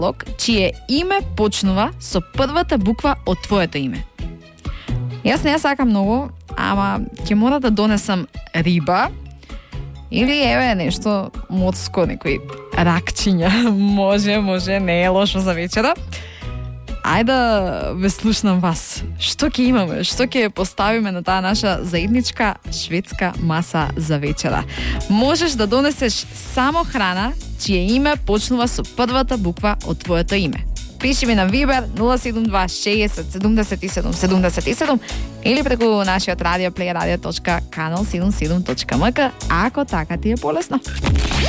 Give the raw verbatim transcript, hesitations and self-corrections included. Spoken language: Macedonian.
чие име почнува со првата буква од твоето име. Јас не ја сакам многу, ама ќе мора да донесам риба или еве нешто морско, некои ракчиња. Може, може, не е лошо за вечера. Ајде да ве слушнам вас. Што ќе имаме? Што ќе поставиме на таа наша заедничка шведска маса за вечера? Можеш да донесеш само храна чие име почнува со првата буква од твоето име. Пиши ми на Viber нула седум два шеесет седумдесет и седум седумдесет и седум или преку нашиот радио плей радио точка канал седумдесет и седум точка ем ка ако така ти е полесно.